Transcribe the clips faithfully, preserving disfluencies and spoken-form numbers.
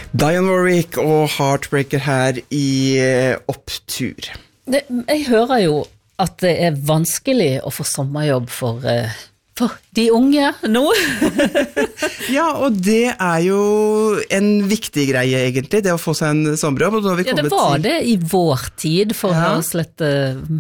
Dionne Warwick og Heartbreaker her i Opptur. Det, jeg hører jo at det er vanskelig å få sommerjobb for, for de unge nå. Ja, og det er jo en viktig greie egentlig, det å få seg en sommerjobb. Og vi ja, det var til... det i vår tid for ja. å slette...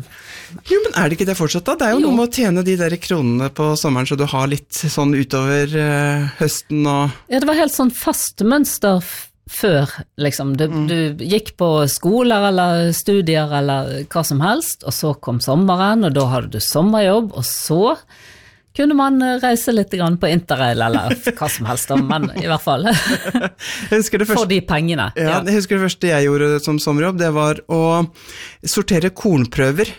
Jo, men er det ikke det fortsatt da? Det er jo, jo. noe med å tjene de der kronene på sommeren, så du har litt sånn utover uh, høsten og... Ja, det var helt sånn fast mønster før, liksom. Du, mm. du gikk på skoler eller studier eller hva som helst, og så kom sommeren, og da hadde du sommerjobb, og så kunne man reise litt grann på interrail eller hva som helst, men i hvert fall første, for de pengene. Ja, ja. Jeg husker det første jeg gjorde som sommerjobb, det var å sortere kornprøver.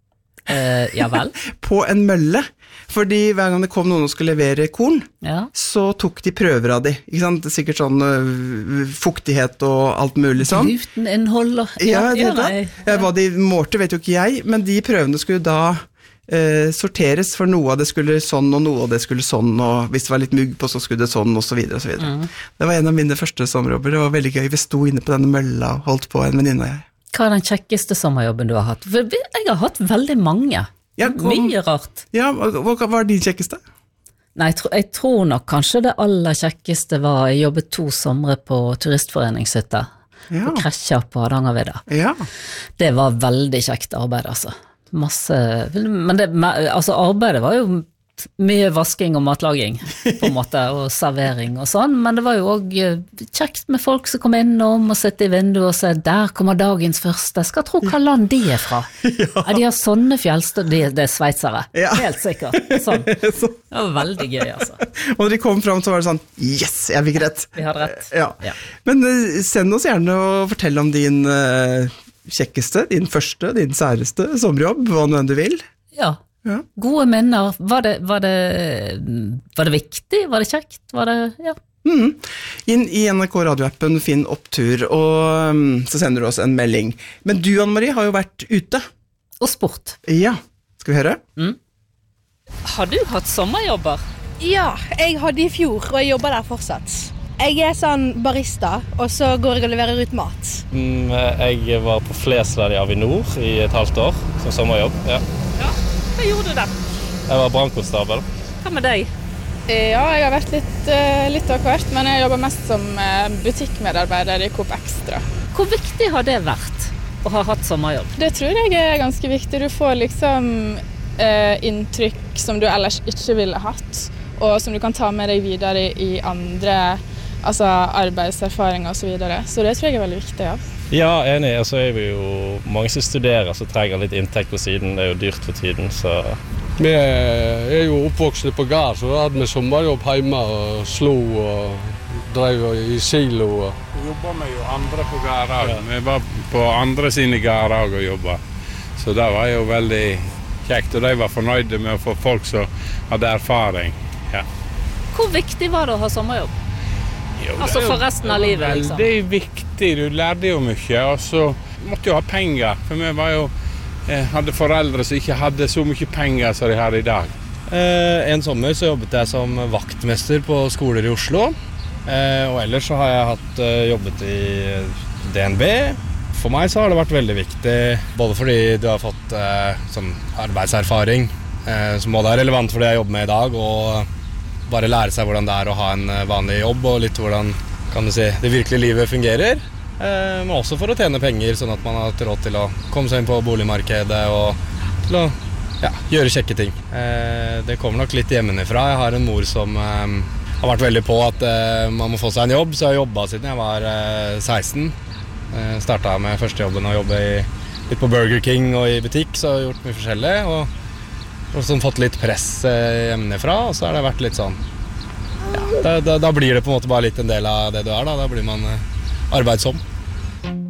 Uh, ja vel. På en mølle, fordi hver gang det kom noen og skulle levere korn, ja. så tok de prøver av de, ikke sant? Sikkert sånn uh, fuktighet og alt mulig sånn. Gluteninnhold og... Ja, ja, det, ja, ja. Hva de målte vet jo ikke jeg, men de prøvene skulle da uh, sorteres, for noe av det skulle sånn, og noe av det skulle sånn, og hvis det var litt mugg på, så skulle det sånn, og så videre, og så videre. Mm. Det var en av mine første sommerjobber, det var veldig gøy. Vi sto inne på denne mølla og holdt på, en venninne og jeg. Hva er den kjekkeste sommerjobben du har hatt? For jeg har hatt veldig mange. Ja, kom, Mye rart. Ja, hva var din kjekkeste? Nei, jeg tror, jeg tror nok kanskje det aller kjekkeste var jeg jobbet to somre på turistforeningshytta. Ja. På Kresja på Hardangervidda. Ja. Det var veldig kjekt arbeid, altså. Masse, men det, altså arbeidet var jo mye vasking og matlaging, på en måte, og servering og sånn, men det var jo også kjekt med folk som kom innom og sitte i vinduet og se, der kommer dagens første, jeg skal tro hva land de er fra. Ja. Ja, de har sånne fjellstød, de, det er sveitsere, ja. Helt sikkert. Sånn. Det var veldig gøy, altså. Og når de kom frem, så var det sånn, yes, jeg fikk rett. Vi hadde rett. Ja. Ja. Men uh, send oss gjerne og fortell om din uh, kjekkeste, din første, din særeste sommerjobb, hva nå enn du vil. Ja. Ja. Gode minner, var det, var, det, var det viktig, var det kjekt, var det, ja. Mm. Inn i N R K radioappen, finn Opptur, og um, så sender du oss en melding. Men du, Anne-Marie, har jo vært ute. Og sport. Ja, skal vi høre? Mm. Har du hatt sommerjobber? Ja, jeg hadde i fjor, og jeg jobber der fortsatt. Jeg er sånn barista, og så går jeg og leverer ut mat. Mm, jeg var på Flesland i Avinor i et halvt år, som sommerjobb, ja. Ja. Hva gjorde du der? Jeg var brannkonstabel. Hva med deg? Ja, jeg har vært litt, litt av hvert, men jeg jobber mest som butikkmedarbeider i Coop Extra. Hvor viktig har det vært å ha hatt sommerjobb? Det tror jeg er ganske viktig. Du får liksom eh, inntrykk som du ellers ikke ville hatt, og som du kan ta med deg videre i andre altså arbeidserfaringer og så videre. Så det tror jeg er veldig viktig, ja. Ja, enig. Altså er vi jo mange som studerer, så trenger litt inntekt på siden. Det er jo dyrt for tiden, så... Vi er jo oppvoksne på gard, så da hadde vi sommerjobb hjemme og slo og drev i silo. Og... Vi jobber med jo andre på gard. Ja. Vi var på andre sine gard og jobbet. Så det var jo veldig kjekt, og de var fornøyde med å få folk som hadde erfaring. Ja. Hvor viktig var det å ha sommerjobb? Jo, altså for resten av livet, liksom? Det er viktig, du lærte jo mye, og så måtte jo ha penger, for vi var jo, eh, hadde foreldre som ikke hadde så mye penger som de har i dag. Eh, en sommer så jobbet jeg som vaktmester på skoler i Oslo, eh, og ellers så har jeg hatt, eh, jobbet i D N B. For meg så har det vært veldig viktig, både fordi du har fått eh, sånn arbeidserfaring, eh, som både er relevant for det jeg jobber med i dag, og bare lære seg hvordan det er å ha en vanlig jobb, og litt hvordan kan du si, det virkelige livet fungerer. Eh, men også for å tjene penger, sånn at man har råd til å komme seg inn på boligmarkedet og til å ja, gjøre kjekke ting. Eh, det kommer nok litt hjemmefra. Jeg har en mor som eh, har vært veldig på at eh, man må få seg en jobb, så jeg har jobbet siden jeg var eh, seksten. Eh, startet med første jobben å jobbe i, litt på Burger King og i butikk, så jeg har gjort mye forskjellig. Og og sånn fått litt press hjemmefra, og så har det vært litt sånn ja, da, da, da blir det på en måte bare litt en del av det du er da, da blir man arbeidsom.